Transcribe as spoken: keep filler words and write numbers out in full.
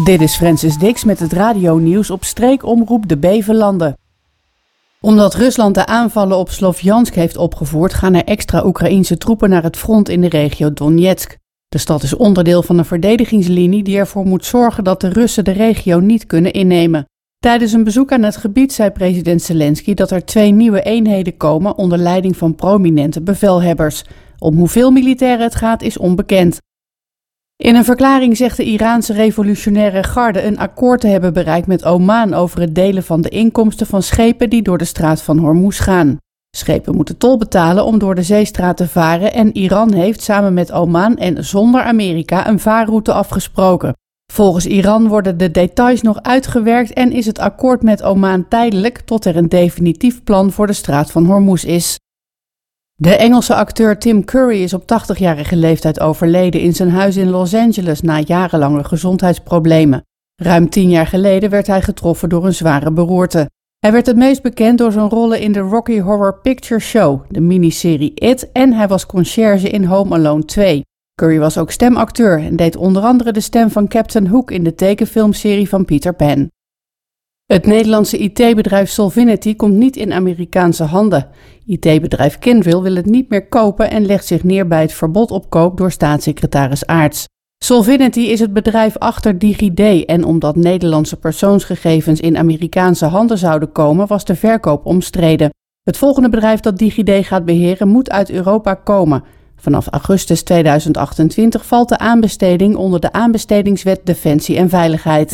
Dit is Francis Dix met het radionieuws op streekomroep de Bevelanden. Omdat Rusland de aanvallen op Slovjansk heeft opgevoerd, gaan er extra Oekraïense troepen naar het front in de regio Donetsk. De stad is onderdeel van een verdedigingslinie die ervoor moet zorgen dat de Russen de regio niet kunnen innemen. Tijdens een bezoek aan het gebied zei president Zelensky dat er twee nieuwe eenheden komen onder leiding van prominente bevelhebbers. Om hoeveel militairen het gaat is onbekend. In een verklaring zegt de Iraanse revolutionaire garde een akkoord te hebben bereikt met Oman over het delen van de inkomsten van schepen die door de straat van Hormuz gaan. Schepen moeten tol betalen om door de zeestraat te varen en Iran heeft samen met Oman en zonder Amerika een vaarroute afgesproken. Volgens Iran worden de details nog uitgewerkt en is het akkoord met Oman tijdelijk tot er een definitief plan voor de straat van Hormuz is. De Engelse acteur Tim Curry is op tachtigjarige leeftijd overleden in zijn huis in Los Angeles na jarenlange gezondheidsproblemen. Ruim tien jaar geleden werd hij getroffen door een zware beroerte. Hij werd het meest bekend door zijn rollen in de Rocky Horror Picture Show, de miniserie It, en hij was conciërge in Home Alone twee. Curry was ook stemacteur en deed onder andere de stem van Captain Hook in de tekenfilmserie van Peter Pan. Het Nederlandse I T-bedrijf Solvinity komt niet in Amerikaanse handen. I T-bedrijf Kyndryl wil het niet meer kopen en legt zich neer bij het verbod op koop door staatssecretaris Aarts. Solvinity is het bedrijf achter DigiD en omdat Nederlandse persoonsgegevens in Amerikaanse handen zouden komen, was de verkoop omstreden. Het volgende bedrijf dat DigiD gaat beheren moet uit Europa komen. Vanaf augustus tweeduizend achtentwintig valt de aanbesteding onder de aanbestedingswet Defensie en Veiligheid.